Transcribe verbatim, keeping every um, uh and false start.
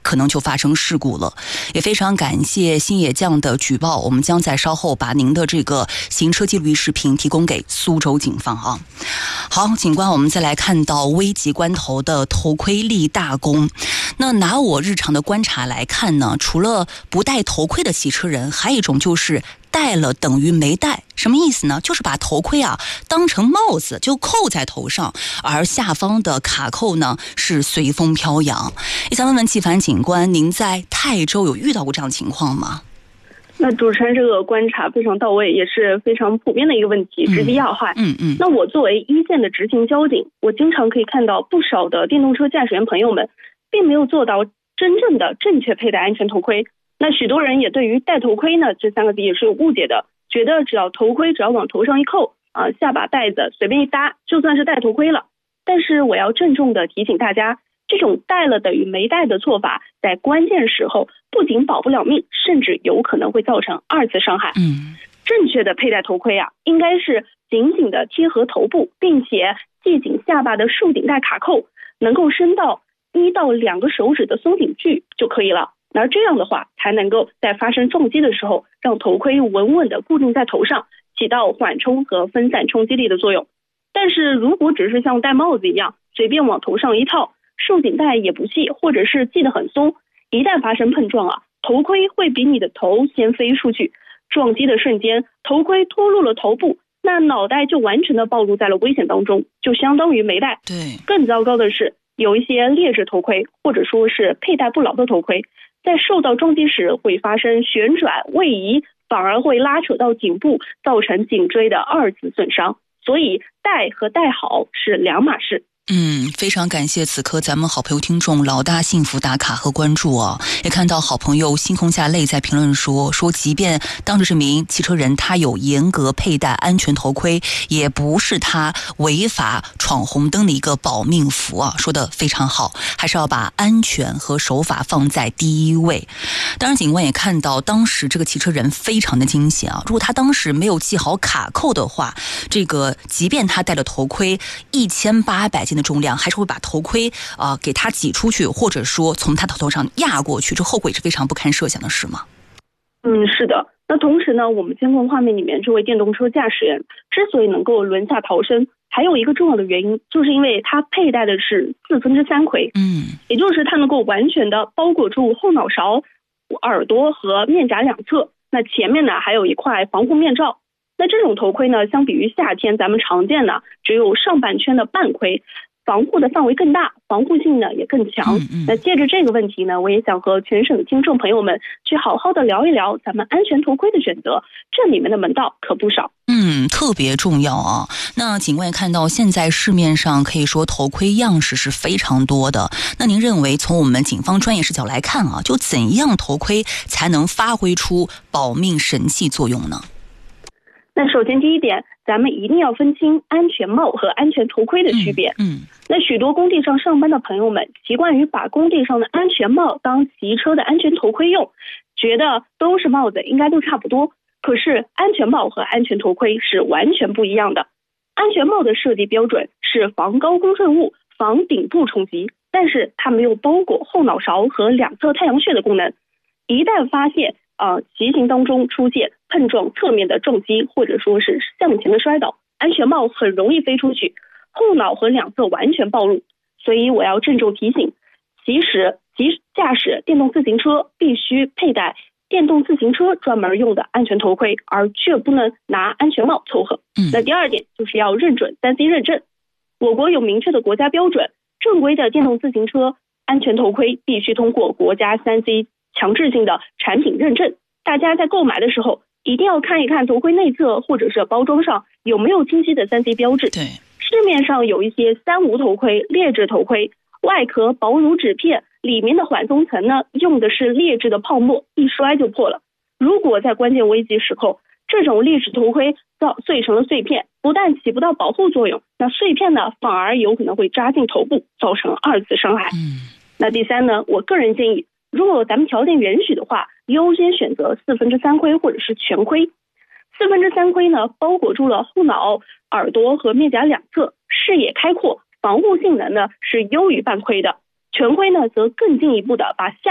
可能就发生事故了。也非常感谢星野酱的举报，我们将在稍后把您的这个行车记录仪视频提供给苏州警方啊。好，警官，我们再来看到危急关头的头盔立大功。那拿我日常的观察来看呢，除了不戴头盔的骑车人，还有一种就是戴了等于没戴。什么意思呢？就是把头盔啊当成帽子就扣在头上，而下方的卡扣呢是随风飘扬。也想问问纪凡警官，您在泰州有遇到过这样的情况吗？ 那主持人这个观察非常到位，也是非常普遍的一个问题，直击要害。 嗯 嗯, 嗯。 那我作为一线的执勤交警，我经常可以看到不少的电动车驾驶员朋友们，并没有做到真正的正确佩戴安全头盔。那许多人也对于戴头盔呢这三个字也是有误解的，觉得只要头盔只要往头上一扣啊、呃，下把带子随便一搭，就算是戴头盔了。但是我要郑重的提醒大家，这种戴了等于没戴的做法，在关键时候不仅保不了命，甚至有可能会造成二次伤害。 嗯， 正确的佩戴头盔啊，应该是紧紧的贴合头部，并且系紧下巴的束顶带卡扣，能够伸到一到两个手指的松紧距就可以了。而这样的话，才能够在发生撞击的时候，让头盔稳稳的固定在头上，起到缓冲和分散冲击力的作用。但是如果只是像戴帽子一样，随便往头上一套，束紧带也不系，或者是系得很松，一旦发生碰撞啊，头盔会比你的头先飞出去，撞击的瞬间，头盔脱落了头部，那脑袋就完全的暴露在了危险当中，就相当于没戴。 对， 更糟糕的是，有一些劣质头盔，或者说是佩戴不牢的头盔，在受到撞击时会发生旋转位移，反而会拉扯到颈部，造成颈椎的二次损伤。所以戴和戴好是两码事。 嗯，非常感谢此刻咱们好朋友听众老大幸福打卡和关注啊！也看到好朋友星空下泪在评论说说，即便当着这名汽车人他有严格佩戴安全头盔，也不是他违法闯红灯的一个保命符啊！说得非常好，还是要把安全和守法放在第一位。当然，警官也看到当时这个汽车人非常的惊险啊！如果他当时没有系好卡扣的话，这个即便他戴了头盔，一千八百斤的重量还是会把头盔啊、呃、给他挤出去，或者说从他头上压过去，这后果也是非常不堪设想的事吗？ 嗯，是的。那同时呢，我们监控画面里面这位电动车驾驶员之所以能够轮下逃生，还有一个重要的原因，就是因为他佩戴的是四分之三盔， 嗯， 也就是他能够完全的包裹住后脑勺、耳朵和面颊两侧，那前面呢还有一块防护面罩。那这种头盔呢，相比于夏天咱们常见的只有上半圈的半盔，防护的范围更大，防护性呢也更强。 嗯嗯， 那借着这个问题呢，我也想和全省的听众朋友们去好好的聊一聊咱们安全头盔的选择，这里面的门道可不少。 嗯，特别重要啊。那警官也看到现在市面上可以说头盔样式是非常多的，那您认为从我们警方专业视角来看啊，就怎样头盔才能发挥出保命神器作用呢？ 那首先第一点，咱们一定要分清安全帽和安全头盔的区别。 嗯，嗯那许多工地上上班的朋友们习惯于把工地上的安全帽当骑车的安全头盔用，觉得都是帽子，应该都差不多。可是安全帽和安全头盔是完全不一样的。安全帽的设计标准是防高公顺物、防顶部冲击，但是它没有包裹后脑勺和两侧太阳穴的功能。一旦发现呃，骑行当中出现碰撞侧面的重击，或者说是向前的摔倒，安全帽很容易飞出去，后脑和两侧完全暴露。所以我要郑重提醒，骑驶骑驾驶电动自行车必须佩戴电动自行车专门用的安全头盔，而却不能拿安全帽凑合。 嗯， 那第二点就是要认准 三 C 认证。我国有明确的国家标准，正规的电动自行车安全头盔必须通过国家 三 C强制性的产品认证，大家在购买的时候一定要看一看头盔内侧或者是包装上有没有清晰的 三 C 标志。 对， 市面上有一些三无头盔、劣质头盔，外壳薄如纸片，里面的缓冲层呢用的是劣质的泡沫，一摔就破了。如果在关键危急时候，这种劣质头盔造碎成了碎片，不但起不到保护作用，那碎片呢反而有可能会扎进头部，造成二次伤害。 嗯， 那第三呢，我个人建议，如果咱们条件允许的话，优先选择四分之三盔或者是全盔。四分之三盔呢，包裹住了后脑、耳朵和面颊两侧，视野开阔，防护性能呢是优于半盔的。全盔呢，则更进一步的把下